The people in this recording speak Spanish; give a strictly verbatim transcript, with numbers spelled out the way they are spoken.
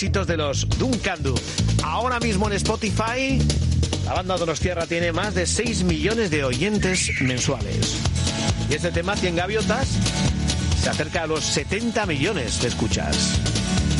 éxitos de los Duncan Du. Ahora mismo en Spotify, la banda Donostiarra tiene más de seis millones de oyentes mensuales. Y este tema, cien gaviotas, se acerca a los setenta millones de escuchas.